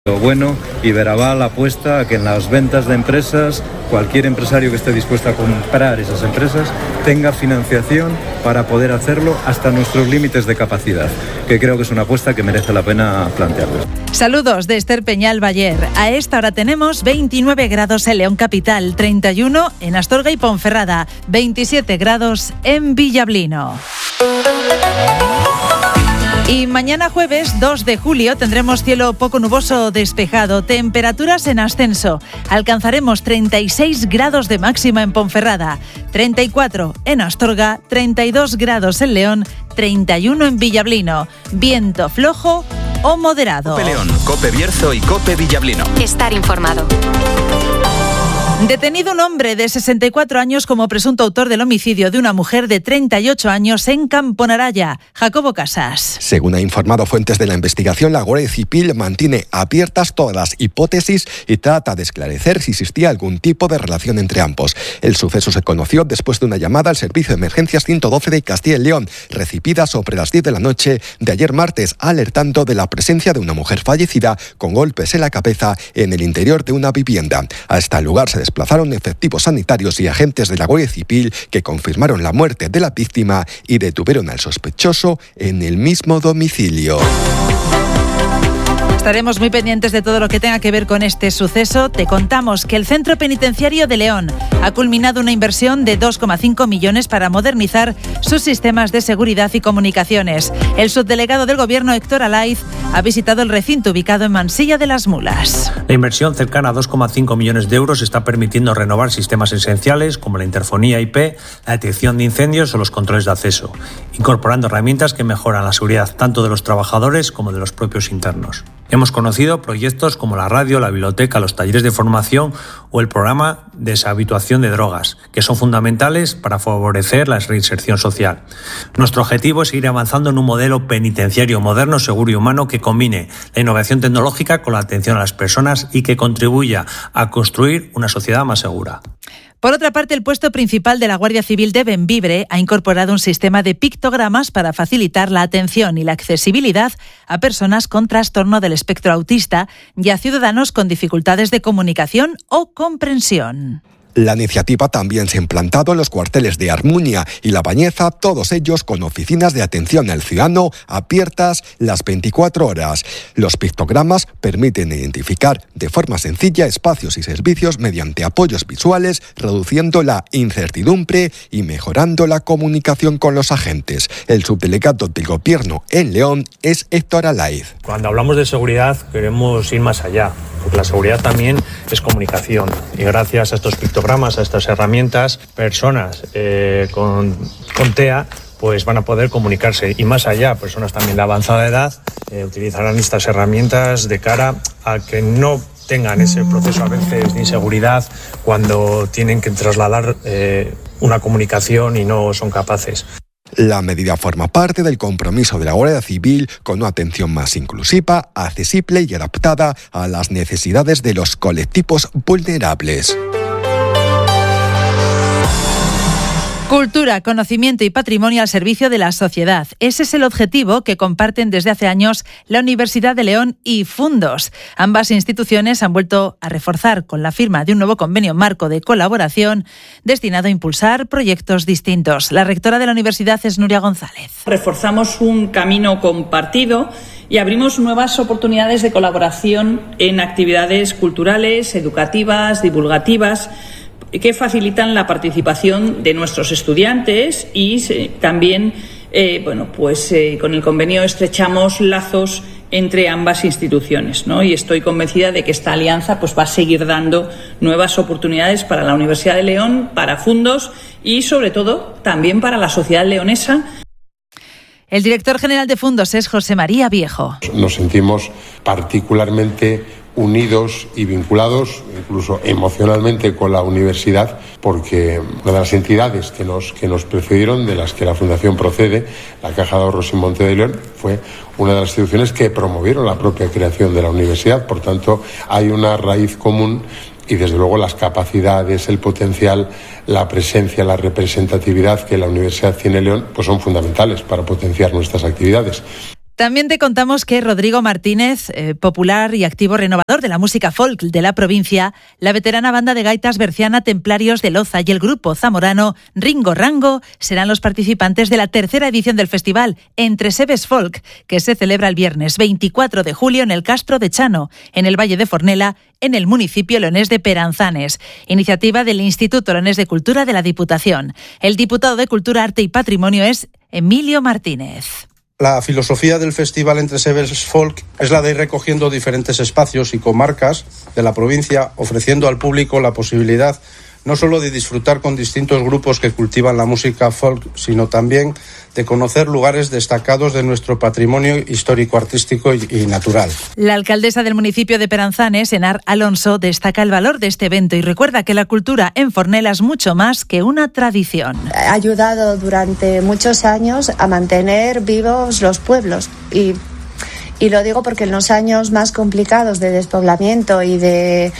Lo bueno, Iberaval apuesta a que en las ventas de empresas, cualquier empresario que esté dispuesto a comprar esas empresas tenga financiación para poder hacerlo hasta nuestros límites de capacidad, que creo que es una apuesta que merece la pena plantearlo. Saludos de Esther Peñal Baller. A esta hora tenemos 29 grados en León Capital, 31 en Astorga y Ponferrada, 27 grados en Villablino. Y mañana jueves 2 de julio tendremos cielo poco nuboso despejado, temperaturas en ascenso. Alcanzaremos 36 grados de máxima en Ponferrada, 34 en Astorga, 32 grados en León, 31 en Villablino. Viento flojo o moderado. Cope León, Cope Bierzo y Cope Villablino. Estar informado. Detenido un hombre de 64 años como presunto autor del homicidio de una mujer de 38 años en Camponaraya. Jacobo Casas. Según ha informado fuentes de la investigación, la Guardia Civil mantiene abiertas todas las hipótesis y trata de esclarecer si existía algún tipo de relación entre ambos. El suceso se conoció después de una llamada al Servicio de Emergencias 112 de Castilla y León, recibida sobre las 10 de la noche de ayer martes, alertando de la presencia de una mujer fallecida con golpes en la cabeza en el interior de una vivienda. Hasta el lugar se desplazaron efectivos sanitarios y agentes de la Guardia Civil que confirmaron la muerte de la víctima y detuvieron al sospechoso en el mismo domicilio. Estaremos muy pendientes de todo lo que tenga que ver con este suceso. Te contamos que el Centro Penitenciario de León ha culminado una inversión de 2,5 millones para modernizar sus sistemas de seguridad y comunicaciones. El subdelegado del Gobierno, Héctor Alaiz, ha visitado el recinto ubicado en Mansilla de las Mulas. La inversión cercana a 2,5 millones de euros está permitiendo renovar sistemas esenciales como la interfonía IP, la detección de incendios o los controles de acceso, incorporando herramientas que mejoran la seguridad tanto de los trabajadores como de los propios internos. Hemos conocido proyectos como la radio, la biblioteca, los talleres de formación o el programa de deshabituación de drogas, que son fundamentales para favorecer la reinserción social. Nuestro objetivo es seguir avanzando en un modelo penitenciario moderno, seguro y humano que combine la innovación tecnológica con la atención a las personas y que contribuya a construir una sociedad más segura. Por otra parte, el puesto principal de la Guardia Civil de Bembibre ha incorporado un sistema de pictogramas para facilitar la atención y la accesibilidad a personas con trastorno del espectro autista y a ciudadanos con dificultades de comunicación o comprensión. La iniciativa también se ha implantado en los cuarteles de Armuña y La Bañeza, todos ellos con oficinas de atención al ciudadano abiertas las 24 horas. Los pictogramas permiten identificar de forma sencilla espacios y servicios mediante apoyos visuales, reduciendo la incertidumbre y mejorando la comunicación con los agentes. El subdelegado del Gobierno en León es Héctor Alaiz. Cuando hablamos de seguridad queremos ir más allá, porque la seguridad también es comunicación y gracias a estos pictogramas, a estas herramientas, personas con TEA pues van a poder comunicarse y más allá, personas también de avanzada edad utilizarán estas herramientas de cara a que no tengan ese proceso a veces de inseguridad cuando tienen que trasladar una comunicación y no son capaces. La medida forma parte del compromiso de la Guardia Civil con una atención más inclusiva, accesible y adaptada a las necesidades de los colectivos vulnerables. Cultura, conocimiento y patrimonio al servicio de la sociedad. Ese es el objetivo que comparten desde hace años la Universidad de León y Fundos. Ambas instituciones han vuelto a reforzar con la firma de un nuevo convenio marco de colaboración destinado a impulsar proyectos distintos. La rectora de la universidad es Nuria González. Reforzamos un camino compartido y abrimos nuevas oportunidades de colaboración en actividades culturales, educativas, divulgativas, que facilitan la participación de nuestros estudiantes y también, con el convenio estrechamos lazos entre ambas instituciones, ¿no? Y estoy convencida de que esta alianza va a seguir dando nuevas oportunidades para la Universidad de León, para Fundos y, sobre todo, también para la sociedad leonesa. El director general de Fundos es José María Viejo. Nos sentimos particularmente unidos y vinculados, incluso emocionalmente, con la universidad, porque una de las entidades que nos precedieron, de las que la Fundación procede, la Caja de Ahorros y Monte de León, fue una de las instituciones que promovieron la propia creación de la universidad. Por tanto, hay una raíz común y, desde luego, las capacidades, el potencial, la presencia, la representatividad que la Universidad tiene en León, pues son fundamentales para potenciar nuestras actividades. También te contamos que Rodrigo Martínez, popular y activo renovador de la música folk de la provincia, la veterana banda de gaitas berciana Templarios de Loza y el grupo zamorano Ringo Rango serán los participantes de la tercera edición del festival Entre Sebes Folk, que se celebra el viernes 24 de julio en el Castro de Chano, en el Valle de Fornela, en el municipio leonés de Peranzanes, iniciativa del Instituto Leonés de Cultura de la Diputación. El diputado de Cultura, Arte y Patrimonio es Emilio Martínez. La filosofía del Festival Entre Sebes Folk es la de ir recogiendo diferentes espacios y comarcas de la provincia, ofreciendo al público la posibilidad no solo de disfrutar con distintos grupos que cultivan la música folk, sino también de conocer lugares destacados de nuestro patrimonio histórico-artístico y natural. La alcaldesa del municipio de Peranzanes, Enar Alonso, destaca el valor de este evento y recuerda que la cultura en Fornela es mucho más que una tradición. Ha ayudado durante muchos años a mantener vivos los pueblos y lo digo porque en los años más complicados de despoblamiento y de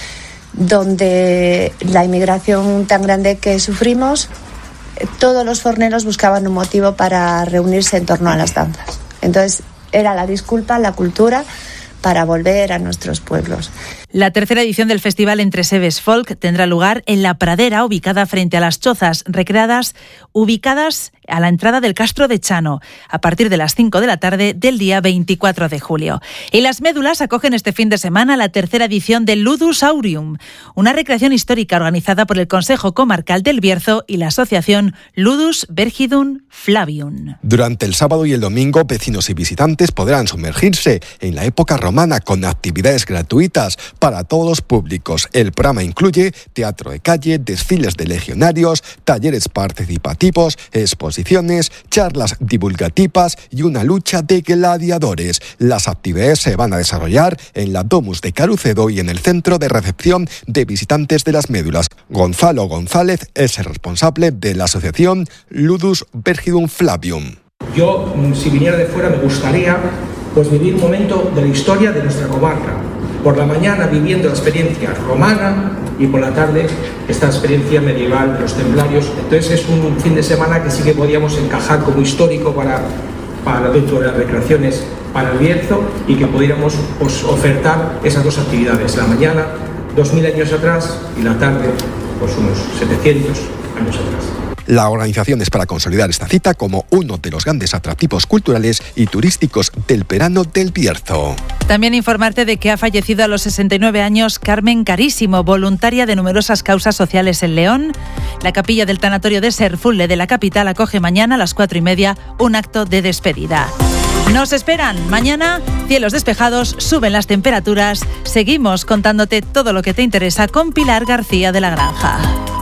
donde la inmigración tan grande que sufrimos, todos los forneros buscaban un motivo para reunirse en torno a las danzas. Entonces era la disculpa, la cultura, para volver a nuestros pueblos. La tercera edición del Festival Entre Sebes Folk tendrá lugar en La Pradera, ubicada frente a las chozas recreadas, ubicadas a la entrada del Castro de Chano, a partir de las 5 de la tarde del día 24 de julio. Y las Médulas acogen este fin de semana la tercera edición del Ludus Aureum, una recreación histórica organizada por el Consejo Comarcal del Bierzo y la asociación Ludus Vergidum Flavium. Durante el sábado y el domingo, vecinos y visitantes podrán sumergirse en la época romana con actividades gratuitas para todos los públicos. El programa incluye teatro de calle, desfiles de legionarios, talleres participativos, exposiciones, charlas divulgativas y una lucha de gladiadores. Las actividades se van a desarrollar en la Domus de Carucedo y en el centro de recepción de visitantes de las Médulas. Gonzalo González es el responsable de la asociación Ludus Vergidum Flavium. Yo, si viniera de fuera, me gustaría vivir un momento de la historia de nuestra comarca. Por la mañana viviendo la experiencia romana y por la tarde esta experiencia medieval de los templarios. Entonces es un fin de semana que sí que podíamos encajar como histórico para dentro de las recreaciones para el Bierzo y que pudiéramos ofertar esas dos actividades, la mañana 2000 años atrás y la tarde unos 700 años atrás. La organización es para consolidar esta cita como uno de los grandes atractivos culturales y turísticos del verano del Bierzo. También informarte de que ha fallecido a los 69 años Carmen Carísimo, voluntaria de numerosas causas sociales en León. La capilla del tanatorio de Serfulle de la capital acoge mañana a las 4:30 un acto de despedida. Nos esperan mañana, cielos despejados, suben las temperaturas. Seguimos contándote todo lo que te interesa con Pilar García de la Granja.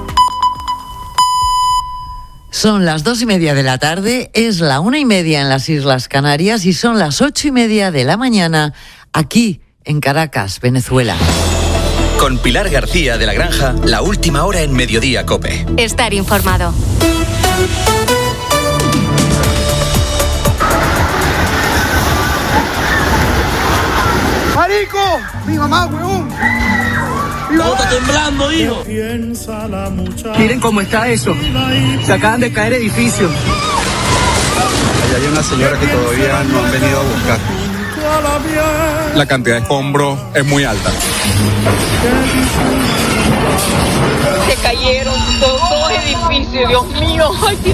Son las 2:30 de la tarde, es la 1:30 en las Islas Canarias y son las 8:30 de la mañana aquí en Caracas, Venezuela. Con Pilar García de la Granja, la última hora en Mediodía COPE. Estar informado. ¡Marico! ¡Mi mamá, huevón! ¿Cómo está temblando, hijo? Miren cómo está eso. Se acaban de caer edificios. Allá hay una señora que todavía no han venido a buscar. La cantidad de escombros es muy alta. Se cayeron dos edificios, Dios mío. Ay, qué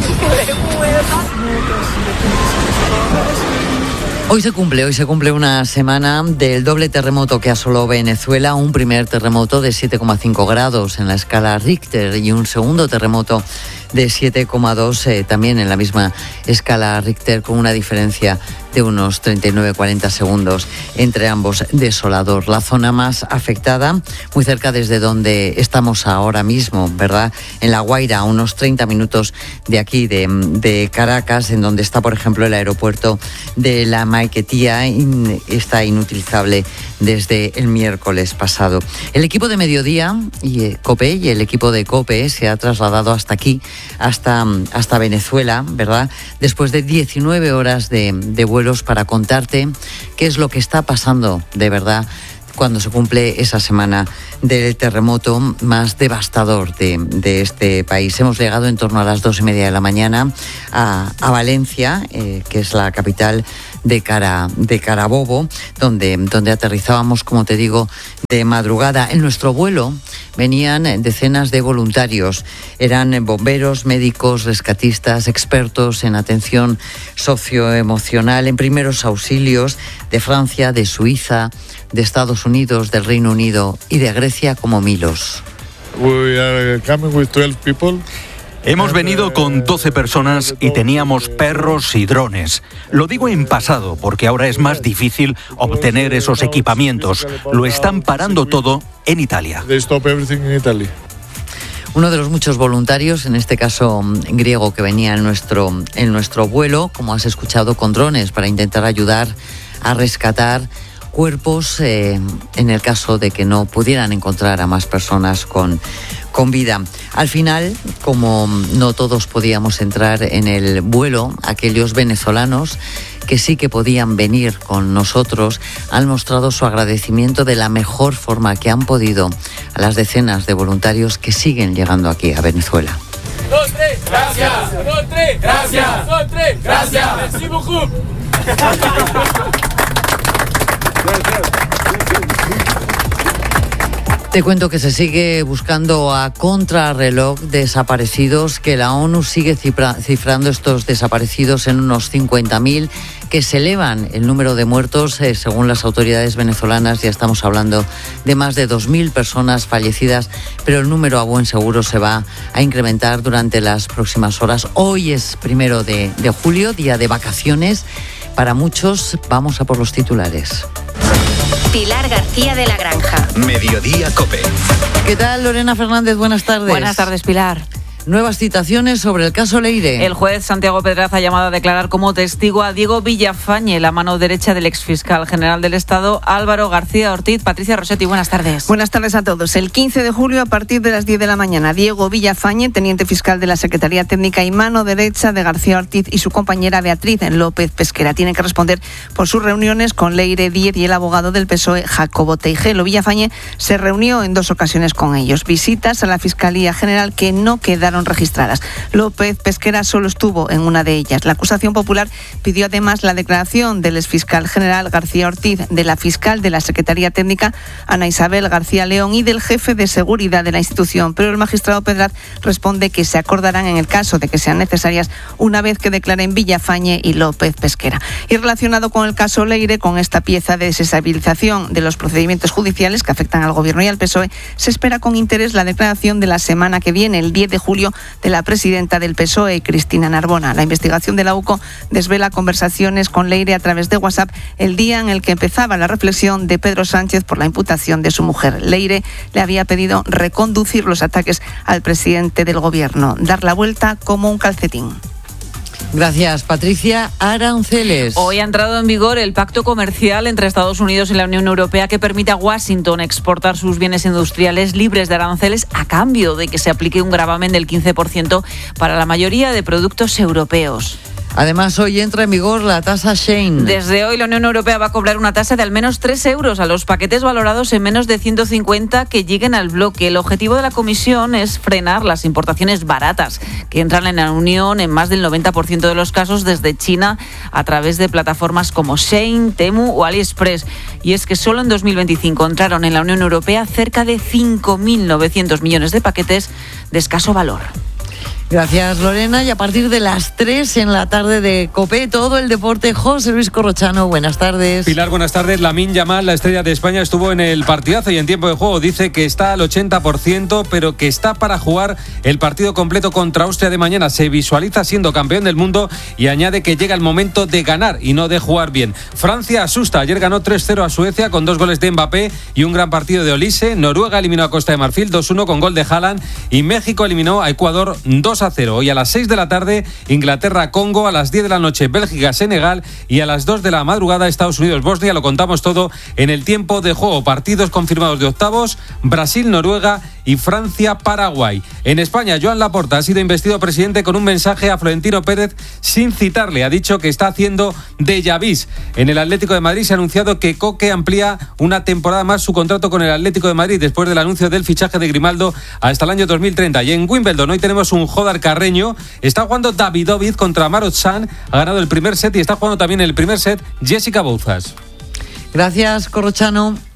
Hoy se cumple una semana del doble terremoto que asoló Venezuela, un primer terremoto de 7,5 grados en la escala Richter y un segundo terremoto de 7,2 también en la misma escala Richter, con una diferencia de unos 39-40 segundos entre ambos. Desolador. La zona más afectada, muy cerca desde donde estamos ahora mismo, ¿verdad? En La Guaira, a unos 30 minutos de aquí, de Caracas, en donde está, por ejemplo, el aeropuerto de La Maiquetía, está inutilizable desde el miércoles pasado. El equipo de Mediodía y COPE y el equipo de COPE se ha trasladado hasta aquí, hasta Venezuela, ¿verdad? Después de 19 horas de vuelos para contarte qué es lo que está pasando de verdad cuando se cumple esa semana del terremoto más devastador de este país. Hemos llegado en torno a las 2:30 de la mañana a Valencia, que es la capital de Carabobo, donde aterrizábamos, como te digo, de madrugada. En nuestro vuelo venían decenas de voluntarios. Eran bomberos, médicos, rescatistas, expertos en atención socioemocional, en primeros auxilios, de Francia, de Suiza, de Estados Unidos, del Reino Unido y de Grecia, como Milos. We are coming with 12 people. Hemos venido con 12 personas y teníamos perros y drones. Lo digo en pasado porque ahora es más difícil obtener esos equipamientos. Lo están parando todo en Italia. They stop everything in Italy. Uno de los muchos voluntarios, en este caso griego, que venía en nuestro vuelo, como has escuchado, con drones para intentar ayudar a rescatar cuerpos en el caso de que no pudieran encontrar a más personas con vida. Al final, como no todos podíamos entrar en el vuelo, aquellos venezolanos que sí que podían venir con nosotros han mostrado su agradecimiento de la mejor forma que han podido a las decenas de voluntarios que siguen llegando aquí a Venezuela. 2, 3, gracias. 2, 3, gracias. 2, 3, gracias. Merci beaucoup. Te cuento que se sigue buscando a contrarreloj desaparecidos, que la ONU sigue cifrando estos desaparecidos en unos 50.000, que se elevan el número de muertos, según las autoridades venezolanas. Ya estamos hablando de más de 2.000 personas fallecidas, pero el número a buen seguro se va a incrementar durante las próximas horas. Hoy es 1 de julio, día de vacaciones. Para muchos, vamos a por los titulares. Pilar García de la Granja. Mediodía COPE. ¿Qué tal, Lorena Fernández? Buenas tardes. Buenas tardes, Pilar. Nuevas citaciones sobre el caso Leire. El juez Santiago Pedraza ha llamado a declarar como testigo a Diego Villafañe, la mano derecha del exfiscal general del Estado, Álvaro García Ortiz. Patricia Rossetti, buenas tardes. Buenas tardes a todos. El 15 de julio, a partir de las 10 de la mañana, Diego Villafañe, teniente fiscal de la Secretaría Técnica y mano derecha de García Ortiz, y su compañera Beatriz López Pesquera tienen que responder por sus reuniones con Leire Díez y el abogado del PSOE, Jacobo Teijelo. Villafañe se reunió en 2 ocasiones con ellos. Visitas a la Fiscalía General que no quedaron registradas. López Pesquera solo estuvo en una de ellas. La acusación popular pidió además la declaración del exfiscal general García Ortiz, de la fiscal de la Secretaría Técnica Ana Isabel García León y del jefe de seguridad de la institución, pero el magistrado Pedraz responde que se acordarán en el caso de que sean necesarias una vez que declaren Villafañe y López Pesquera. Y relacionado con el caso Leire, con esta pieza de desestabilización de los procedimientos judiciales que afectan al Gobierno y al PSOE, se espera con interés la declaración de la semana que viene, el 10 de julio, de la presidenta del PSOE, Cristina Narbona. La investigación de la UCO desvela conversaciones con Leire a través de WhatsApp el día en el que empezaba la reflexión de Pedro Sánchez por la imputación de su mujer. Leire le había pedido reconducir los ataques al presidente del Gobierno, dar la vuelta como un calcetín. Gracias, Patricia. Aranceles. Hoy ha entrado en vigor el pacto comercial entre Estados Unidos y la Unión Europea que permite a Washington exportar sus bienes industriales libres de aranceles a cambio de que se aplique un gravamen del 15% para la mayoría de productos europeos. Además, hoy entra en vigor la tasa Shein. Desde hoy, la Unión Europea va a cobrar una tasa de al menos 3 euros a los paquetes valorados en menos de 150 que lleguen al bloque. El objetivo de la Comisión es frenar las importaciones baratas que entran en la Unión en más del 90% de los casos desde China a través de plataformas como Shein, Temu o AliExpress. Y es que solo en 2025 entraron en la Unión Europea cerca de 5.900 millones de paquetes de escaso valor. Gracias, Lorena. Y a partir de las 3 en la tarde de COPE, todo el deporte. José Luis Corrochano, buenas tardes. Pilar, buenas tardes. Lamine Yamal, la estrella de España, estuvo en el partidazo y en tiempo de juego dice que está al 80%, pero que está para jugar el partido completo contra Austria de mañana. Se visualiza siendo campeón del mundo y añade que llega el momento de ganar y no de jugar bien. Francia asusta. Ayer ganó 3-0 a Suecia con 2 goles de Mbappé y un gran partido de Olise. Noruega eliminó a Costa de Marfil 2-1 con gol de Haaland y México eliminó a Ecuador 2-0. Hoy a las 6 de la tarde, Inglaterra-Congo, a las 10 de la noche, Bélgica-Senegal y a las 2 de la madrugada, Estados Unidos-Bosnia. Lo contamos todo en el tiempo de juego. Partidos confirmados de octavos, Brasil-Noruega y Francia-Paraguay. En España, Joan Laporta ha sido investido presidente con un mensaje a Florentino Pérez sin citarle. Ha dicho que está haciendo déjà vu. En el Atlético de Madrid se ha anunciado que Coque amplía una temporada más su contrato con el Atlético de Madrid después del anuncio del fichaje de Grimaldo hasta el año 2030. Y en Wimbledon hoy tenemos un Jodar Carreño. Está jugando Davidovich contra Marotzan. Ha ganado el primer set y está jugando también el primer set Jessica Bouzas. Gracias, Corrochano.